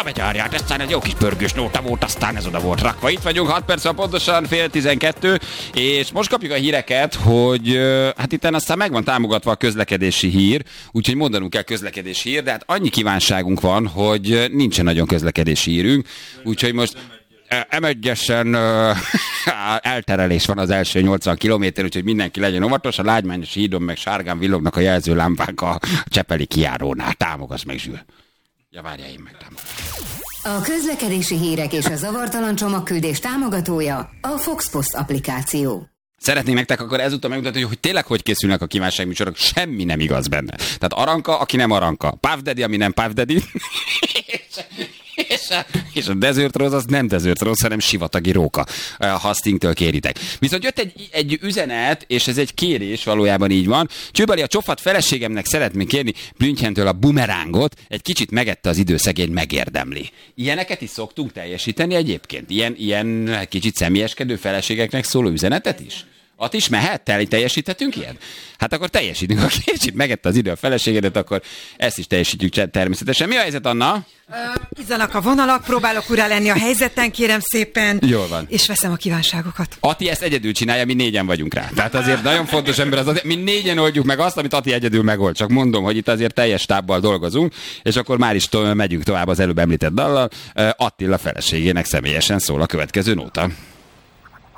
Várját, aztán egy jó kis pörgős nóta volt, aztán ez oda volt rakva. Itt vagyunk, 6 perc, pontosan 11:30, és most kapjuk a híreket, hogy hát itten aztán meg van támogatva a közlekedési hír, úgyhogy mondanunk kell közlekedési hír, de hát annyi kívánságunk van, hogy nincsen nagyon közlekedési hírünk, úgyhogy most M1-esen elterelés van az első 80 kilométer, úgyhogy mindenki legyen óvatos. A Lágymányos hídon meg sárgán villognak a jelzőlámpák a Csepeli kijárónál. Támogass meg, Zsül. Ja, várjál, én megtámogatom. A közlekedési hírek és a zavartalan csomagküldés támogatója a Foxpost applikáció. Szeretném nektek akkor ezúttal megmutatni, hogy tényleg hogy készülnek a kívánságműsorok, semmi nem igaz benne. Tehát Aranka, aki nem Aranka. Puff Daddy, ami nem Puff Daddy. És a Desert Rose az nem Desert Rose, hanem sivatagi róka, ha Stingtől kéritek. Viszont jött egy üzenet, és ez egy kérés, valójában így van. Csőbali, a csofat feleségemnek szeretnék kérni Blünchentől a bumerángot, egy kicsit megette az idő, szegény megérdemli. Ilyeneket is szoktunk teljesíteni egyébként? Ilyen kicsit személyeskedő feleségeknek szóló üzenetet is? Ott is mehet? Teljesíthetünk ilyen? Hát akkor teljesítünk. Ha kicsit megette az idő a feleségedet, akkor ezt is teljesítjük természetesen. Mi a helyzet, Anna? Izzanak a vonalak, próbálok urá lenni a helyzeten, kérem szépen. Jól van. És veszem a kívánságokat. Ati ezt egyedül csinálja, mi 4-en vagyunk rá. Tehát azért nagyon fontos ember az, mi 4-en oldjuk meg azt, amit Ati egyedül megold. Csak mondom, hogy itt azért teljes tábbal dolgozunk, és akkor már is megyünk tovább az előbb említett dallal. Attila feleségének személyesen szól a következő nóta.